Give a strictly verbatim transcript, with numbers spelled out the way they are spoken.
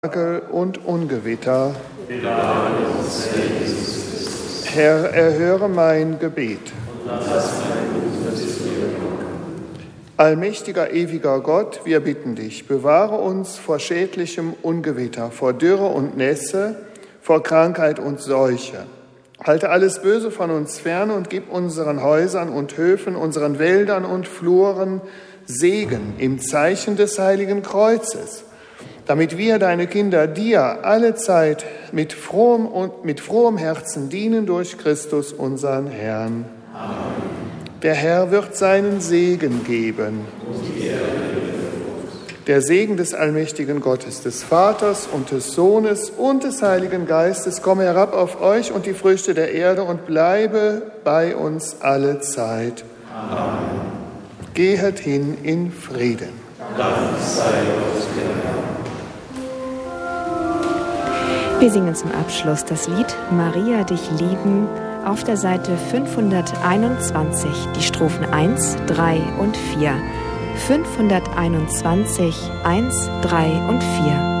Hagel und Ungewitter. Herr, erhöre mein Gebet. Allmächtiger, ewiger Gott, wir bitten dich, bewahre uns vor schädlichem Ungewitter, vor Dürre und Nässe, vor Krankheit und Seuche. Halte alles Böse von uns fern und gib unseren Häusern und Höfen, unseren Wäldern und Fluren Segen im Zeichen des Heiligen Kreuzes, damit wir, deine Kinder, dir alle Zeit mit frohem, und mit frohem Herzen dienen durch Christus, unseren Herrn. Amen. Der Herr wird seinen Segen geben. Der Segen des allmächtigen Gottes, des Vaters und des Sohnes und des Heiligen Geistes komme herab auf euch und die Früchte der Erde und bleibe bei uns alle Zeit. Amen. Gehet hin in Frieden. Dank sei Gott, der Herr. Wir singen zum Abschluss das Lied Maria, dich lieben auf der Seite fünfhunderteinundzwanzig, die Strophen eins, drei und vier. fünfhunderteinundzwanzig, eins, drei und vier.